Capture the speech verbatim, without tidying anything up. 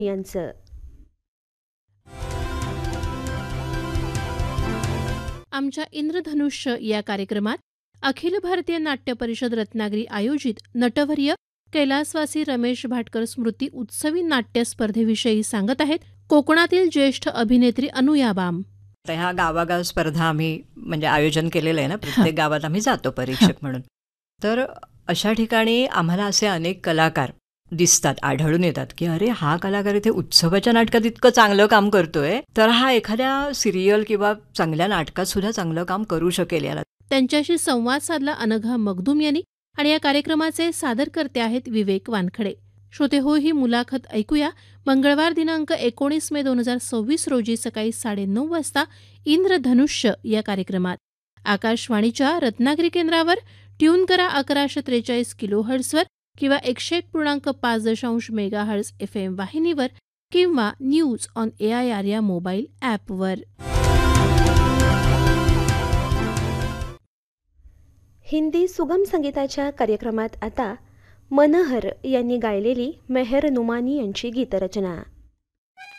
यांचं. आमच्या इंद्रधनुष्य या कार्यक्रमात अखिल भारतीय नाट्य परिषद रत्नागिरी आयोजित नटवर्य कैलासवासी रमेश भाटकर स्मृती उत्सवी नाट्य स्पर्धेविषयी सांगत आहेत कोकणातील ज्येष्ठ अभिनेत्री अनुया बाम. तर ह्या गावागाव स्पर्धा आम्ही म्हणजे आयोजन केलेलं आहे ना, प्रत्येक गावात आम्ही जातो परीक्षक म्हणून. तर अशा ठिकाणी आम्हाला असे अनेक कलाकार दिसतात, आढळून येतात की अरे हा कलाकार इथे उत्सवाच्या नाटकात इतकं चांगलं काम करतोय, तर हा एखाद्या सिरियल किंवा चांगल्या नाटकात सुद्धा चांगलं काम करू शकेल. याला त्यांच्याशी संवाद साधला अनघा मगदूम यांनी आणि या कार्यक्रमाचे सादरकर्ते आहेत विवेक वानखडे. श्रोते हो, ही मुलाखत ऐकूया. मंगळवार दिनांक एकोणीस मे दोन हजार सव्वीस रोजी सकाळी साडेनऊ वाजता इंद्रधनुष्य या कार्यक्रमात आकाशवाणीच्या रत्नागिरी केंद्रावर ट्यून करा अकराशे त्रेचाळीस किलो हर्ट्सवर किंवा एकशे एक पूर्णांक पाच दशांश मेगा हर्ट्स एफ एम वाहिनीवर किंवा news on A I R या मोबाईल ॲपवर. हिंदी सुगम संगीताच्या कार्यक्रमात आता मनहर यांनी गायलेली मेहर नुमानी यांची गीतरचना.